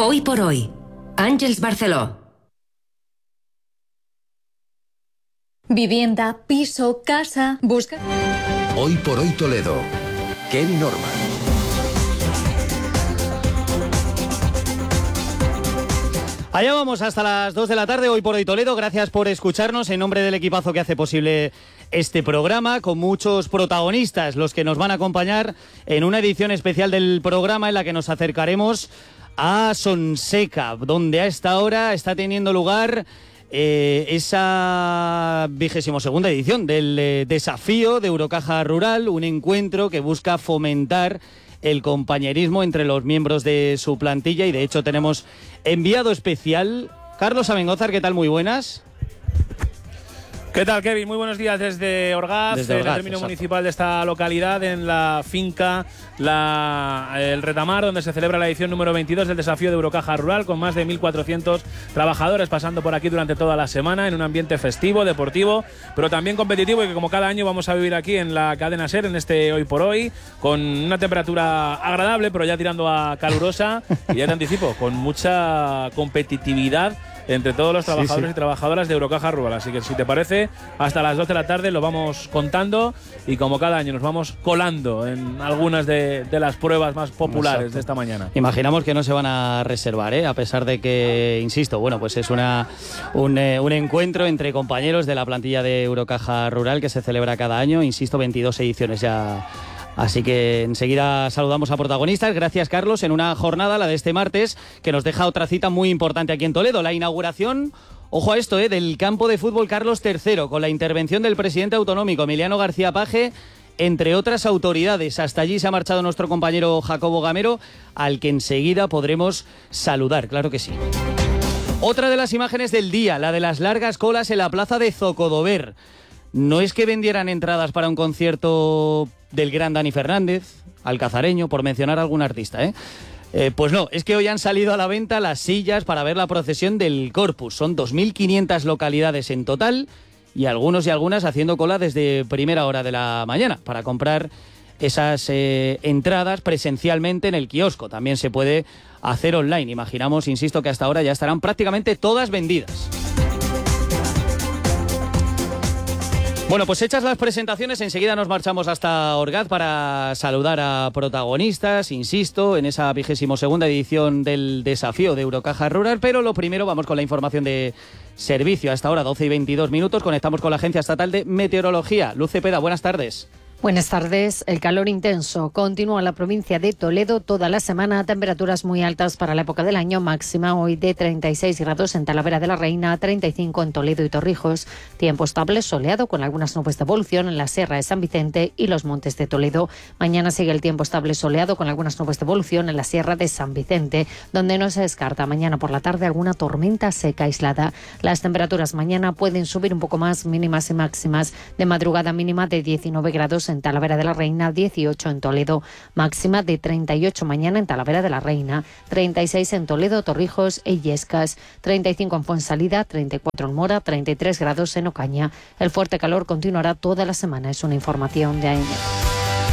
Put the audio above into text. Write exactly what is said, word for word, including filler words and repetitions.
Hoy por hoy, Àngels Barceló. Vivienda, piso, casa, busca... Hoy por hoy Toledo. Kevin Norman. Allá vamos hasta las dos de la tarde, Hoy por hoy Toledo. Gracias por escucharnos en nombre del equipazo que hace posible este programa, con muchos protagonistas, los que nos van a acompañar en una edición especial del programa en la que nos acercaremos a Sonseca, donde a esta hora está teniendo lugar eh, esa vigésimo segunda edición del eh, desafío de Eurocaja Rural, un encuentro que busca fomentar el compañerismo entre los miembros de su plantilla, y de hecho tenemos enviado especial, Carlos Abengózar. ¿Qué tal? Muy buenas. ¿Qué tal, Kevin? Muy buenos días desde Orgaz, desde Orgaz, el término exacto. municipal de esta localidad, en la finca la, El Retamar, donde se celebra la edición número veintidós del desafío de Eurocaja Rural, con más de mil cuatrocientos trabajadores pasando por aquí durante toda la semana, en un ambiente festivo, deportivo, pero también competitivo, y que como cada año vamos a vivir aquí en la cadena SER, en este Hoy por Hoy, con una temperatura agradable, pero ya tirando a calurosa, y ya te anticipo, con mucha competitividad entre todos los trabajadores sí, sí. y trabajadoras de Eurocaja Rural. Así que, si te parece, hasta las dos de la tarde lo vamos contando, y como cada año nos vamos colando en algunas de, de las pruebas más populares Exacto. de esta mañana. Imaginamos que no se van a reservar, ¿eh? A pesar de que, insisto, bueno, pues es una un, eh, un encuentro entre compañeros de la plantilla de Eurocaja Rural que se celebra cada año. Insisto, veintidós ediciones ya. Así que enseguida saludamos a protagonistas. Gracias, Carlos, en una jornada, la de este martes, que nos deja otra cita muy importante aquí en Toledo, la inauguración, ojo a esto, eh, del campo de fútbol Carlos tercero, con la intervención del presidente autonómico, Emiliano García Paje, entre otras autoridades. Hasta allí se ha marchado nuestro compañero Jacobo Gamero, al que enseguida podremos saludar, claro que sí. Otra de las imágenes del día, la de las largas colas en la plaza de Zocodover. No es que vendieran entradas para un concierto del gran Dani Fernández, alcazareño, por mencionar a algún artista, ¿eh? Eh, pues no, es que hoy han salido a la venta las sillas para ver la procesión del Corpus. Son dos mil quinientas localidades en total, y algunos y algunas haciendo cola desde primera hora de la mañana para comprar esas eh, entradas presencialmente en el kiosco. También se puede hacer online. Imaginamos, insisto, que hasta ahora ya estarán prácticamente todas vendidas. Bueno, pues hechas las presentaciones, enseguida nos marchamos hasta Orgaz para saludar a protagonistas, insisto, en esa vigésimo segunda edición del desafío de Eurocaja Rural, pero lo primero vamos con la información de servicio. Hasta ahora, doce y veintidós minutos, conectamos con la Agencia Estatal de Meteorología. Luz Cepeda, buenas tardes. Buenas tardes. El calor intenso continúa en la provincia de Toledo toda la semana. Temperaturas muy altas para la época del año, máxima hoy de treinta y seis grados en Talavera de la Reina, treinta y cinco en Toledo y Torrijos. Tiempo estable, soleado, con algunas nubes de evolución en la Sierra de San Vicente y los Montes de Toledo. Mañana sigue el tiempo estable, soleado, con algunas nubes de evolución en la Sierra de San Vicente, donde no se descarta mañana por la tarde alguna tormenta seca aislada. Las temperaturas mañana pueden subir un poco más, mínimas y máximas. De madrugada, mínima de diecinueve grados en Talavera de la Reina, dieciocho en Toledo, máxima de treinta y ocho mañana en Talavera de la Reina, treinta y seis en Toledo, Torrijos e Illescas, treinta y cinco en Fuensalida, treinta y cuatro en Mora, treinta y tres grados en Ocaña. El fuerte calor continuará toda la semana, es una información de A E M E.